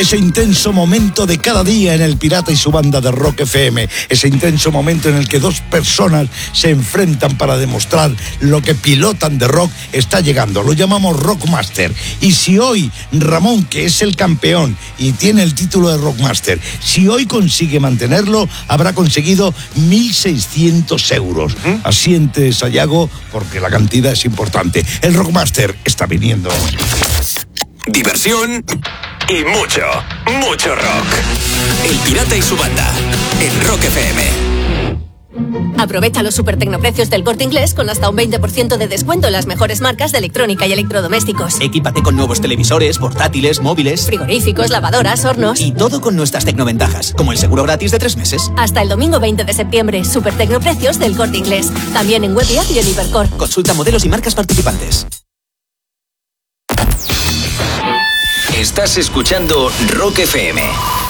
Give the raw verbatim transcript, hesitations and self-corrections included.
ese intenso momento de cada día en El Pirata y su banda de Rock F M, ese intenso momento en el que dos personas se enfrentan para demostrar lo que pilotan de rock, está llegando. Lo llamamos Rockmaster. Y si hoy Ramón, que es el campeón y tiene el título de Rockmaster, si hoy consigue mantenerlo, habrá conseguido mil seiscientos euros. ¿Mm? Asiente Sayago, porque la cantidad es importante. El Rockmaster está viniendo. Diversión y mucho, mucho rock. El Pirata y su banda en Rock F M. Aprovecha los super tecnoprecios del Corte Inglés con hasta un veinte por ciento de descuento en las mejores marcas de electrónica y electrodomésticos. Equípate con nuevos televisores, portátiles, móviles, frigoríficos, lavadoras, hornos. Y todo con nuestras tecnoventajas, como el seguro gratis de tres meses. Hasta el domingo veinte de septiembre, super tecnoprecios del Corte Inglés. También en web y app y en Hipercor. Consulta modelos y marcas participantes. Estás escuchando Rock F M.